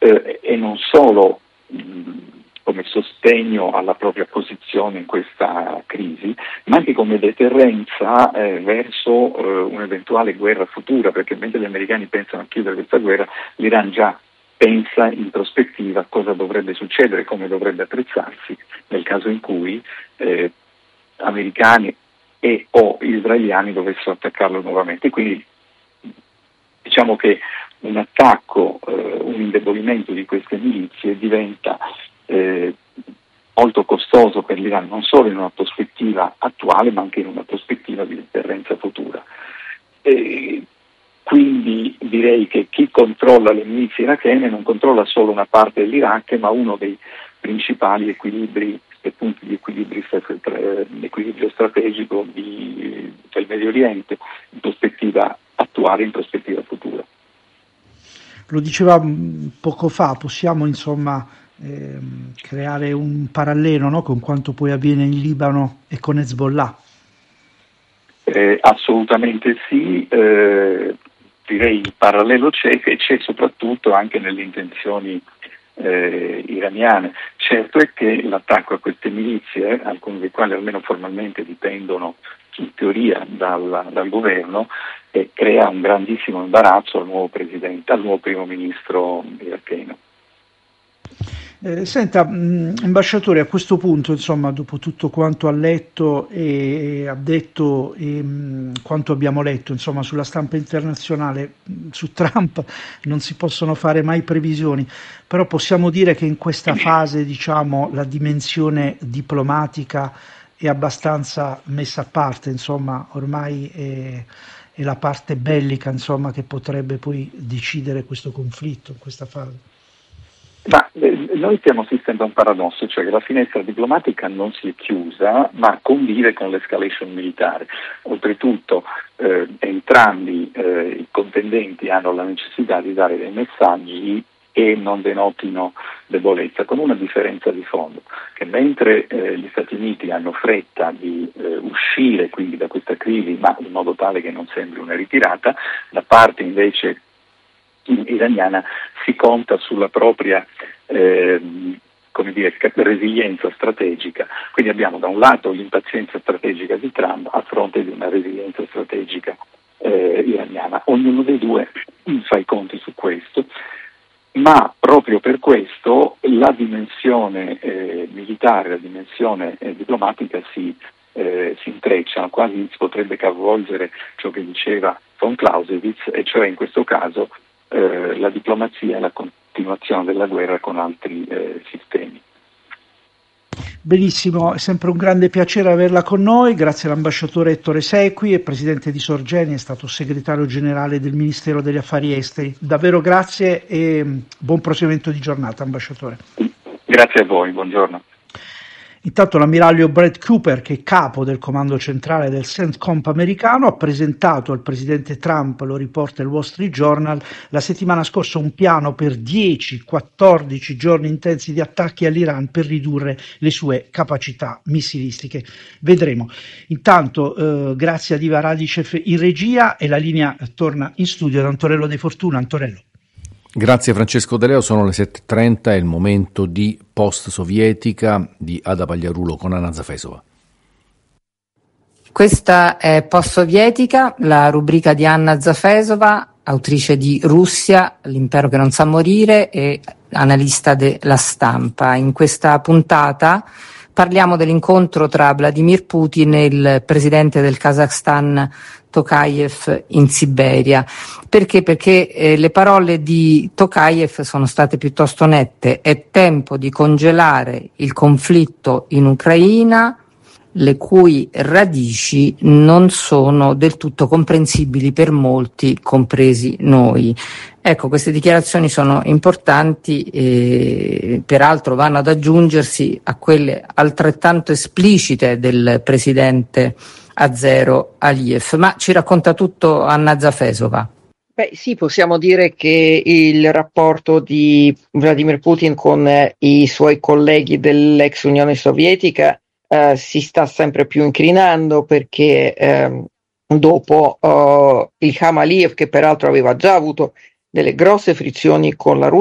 e non solo come sostegno alla propria posizione in questa crisi, ma anche come deterrenza verso un'eventuale guerra futura, perché mentre gli americani pensano a chiudere questa guerra, l'Iran già pensa in prospettiva cosa dovrebbe succedere, come dovrebbe attrezzarsi nel caso in cui americani e o israeliani dovessero attaccarlo nuovamente. Quindi diciamo che un attacco, un indebolimento di queste milizie diventa molto costoso per l'Iran, non solo in una prospettiva attuale ma anche in una prospettiva di deterrenza futura. Quindi direi che chi controlla le milizie irachene non controlla solo una parte dell'Iraq, ma uno dei principali equilibri e punti di equilibrio strategico del Medio Oriente in prospettiva attuale e in prospettiva futura. Lo diceva poco fa, possiamo insomma creare un parallelo, no, con quanto poi avviene in Libano e con Hezbollah? Assolutamente sì, direi il parallelo c'è, e c'è soprattutto anche nelle intenzioni iraniane. Certo è che l'attacco a queste milizie, alcune delle quali almeno formalmente dipendono in teoria dal governo, crea un grandissimo imbarazzo al nuovo presidente, al nuovo primo ministro iracheno. Senta, ambasciatore, a questo punto, insomma, dopo tutto quanto ha letto e ha detto e quanto abbiamo letto, insomma, sulla stampa internazionale, su Trump non si possono fare mai previsioni, però possiamo dire che in questa fase, diciamo, la dimensione diplomatica è abbastanza messa a parte, insomma, ormai è la parte bellica, insomma, che potrebbe poi decidere questo conflitto in questa fase. Ma noi stiamo assistendo a un paradosso, cioè che la finestra diplomatica non si è chiusa, ma convive con l'escalation militare. Oltretutto entrambi i contendenti hanno la necessità di dare dei messaggi che non denotino debolezza, con una differenza di fondo, che mentre gli Stati Uniti hanno fretta di uscire quindi da questa crisi, ma in modo tale che non sembri una ritirata, da parte invece iraniana si conta sulla propria resilienza strategica. Quindi abbiamo da un lato l'impazienza strategica di Trump a fronte di una resilienza strategica iraniana. Ognuno dei due fa i conti su questo, ma proprio per questo la dimensione militare, la dimensione diplomatica si intrecciano, quasi si potrebbe capovolgere ciò che diceva von Clausewitz, e cioè in questo caso la diplomazia e la continuazione della guerra con altri sistemi. Benissimo, è sempre un grande piacere averla con noi. Grazie all'ambasciatore Ettore Sequi, è presidente di Sorgeni, è stato segretario generale del Ministero degli Affari Esteri. Davvero grazie e buon proseguimento di giornata, ambasciatore. Grazie a voi, buongiorno. Intanto l'ammiraglio Brett Cooper, che è capo del comando centrale del CENTCOM americano, ha presentato al presidente Trump, lo riporta il Wall Street Journal, la settimana scorsa un piano per 10-14 giorni intensi di attacchi all'Iran per ridurre le sue capacità missilistiche. Vedremo. Intanto grazie a Diva Radicev in regia, e la linea torna in studio ad Antonello De Fortuna. Antonello. Grazie Francesco De Leo, sono le 7.30, è il momento di Post-Sovietica di Ada Pagliarulo con Anna Zafesova. Questa è Post-Sovietica, la rubrica di Anna Zafesova, autrice di Russia, l'impero che non sa morire e analista della Stampa. In questa puntata parliamo dell'incontro tra Vladimir Putin e il presidente del Kazakhstan Tokayev in Siberia. Perché? Perché le parole di Tokayev sono state piuttosto nette: è tempo di congelare il conflitto in Ucraina, le cui radici non sono del tutto comprensibili per molti, compresi noi. Ecco, queste dichiarazioni sono importanti e peraltro vanno ad aggiungersi a quelle altrettanto esplicite del presidente azero Aliyev. Ma ci racconta tutto Anna Zafesova. Beh sì, possiamo dire che il rapporto di Vladimir Putin con i suoi colleghi dell'ex Unione Sovietica si sta sempre più incrinando, perché dopo Ilham Aliyev, che peraltro aveva già avuto delle grosse frizioni con la Russia,